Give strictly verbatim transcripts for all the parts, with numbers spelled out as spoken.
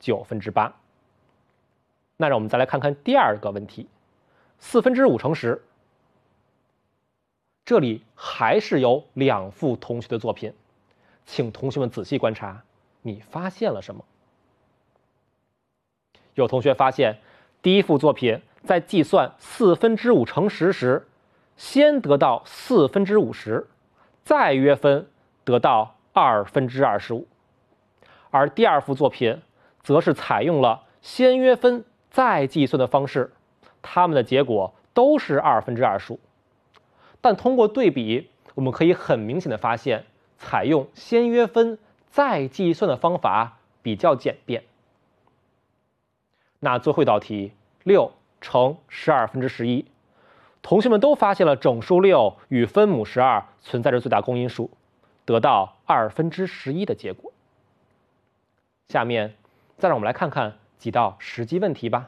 九分之八。那让我们再来看看第二个问题，四分之五乘十。这里还是有两幅同学的作品，请同学们仔细观察，你发现了什么？有同学发现，第一幅作品在计算四分之五乘十时，先得到四分之五十，再约分得到二分之二十五。而第二幅作品则是采用了先约分再计算的方式，它们的结果都是二分之二十五。但通过对比，我们可以很明显的发现，采用先约分再计算的方法比较简便。那最后一道题，六乘十二分之十一，同学们都发现了整数六与分母十二存在着最大公因数，得到二分之十一的结果。下面再让我们来看看几道实际问题吧。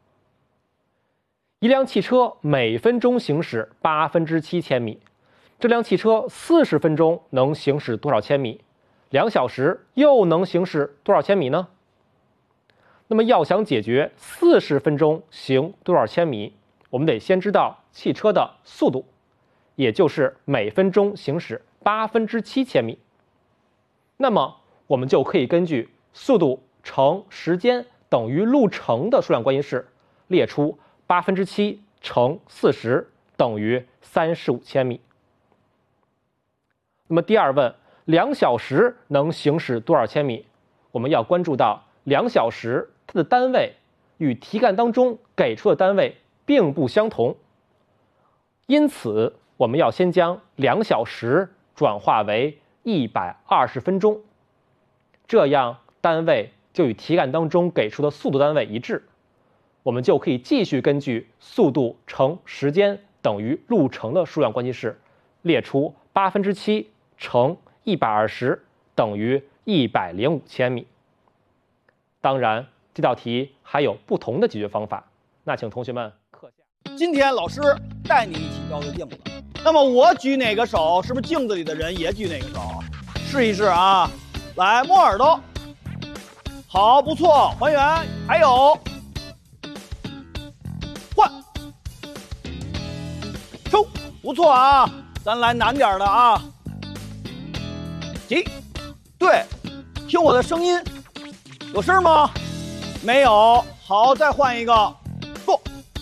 一辆汽车每分钟行驶八分之七千米，这辆汽车四十分钟能行驶多少千米？两小时又能行驶多少千米呢？那么要想解决四十分钟行多少千米，我们得先知道汽车的速度，也就是每分钟行驶八分之七千米。那么我们就可以根据速度乘时间等于路程的数量关系式，列出八分之七乘四十等于三十五千米。那么第二问，两小时能行驶多少千米？我们要关注到两小时它的单位与题干当中给出的单位并不相同，因此我们要先将两小时转化为一百二十分钟，这样单位就与题干当中给出的速度单位一致，我们就可以继续根据速度乘时间等于路程的数量关系式，列出八分之七乘一百二十等于一百零五千米。当然，这道题还有不同的解决方法，那请同学们课下。 今天老师带你一起照个镜子，那么我举哪个手，是不是镜子里的人也举哪个手？试一试啊！来，摸耳朵。好，不错，还原。还有，换，抽，不错啊！咱来难点的啊！急，对，听我的声音，有声吗？没有。好，再换一个，做，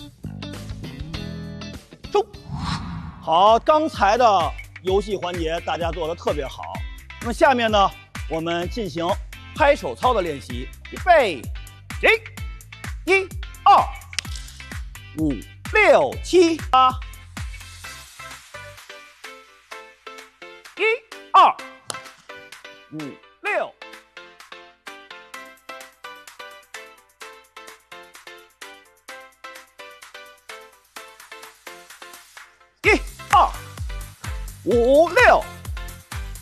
抽。好，刚才的游戏环节大家做的特别好。那么下面呢，我们进行拍手操的练习。预备，起，一、二、五、六、七、八，一、二、五、六。一、二、五、六。